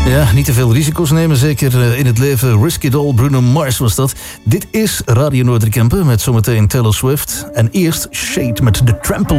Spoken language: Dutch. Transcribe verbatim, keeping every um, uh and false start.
Ja, niet te veel risico's nemen, zeker in het leven. Risk It All, Bruno Mars was dat. Dit is Radio Noorderkempen met zometeen Taylor Swift. En eerst Shade met The Trampoline.